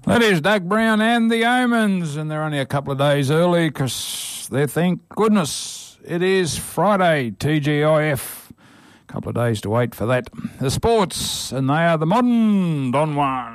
That is Doug Brown and the Omens, and they're only a couple of days early because they thank goodness it is Friday, TGIF. A couple of days to wait for that. The sports, and they are the modern Don Juan.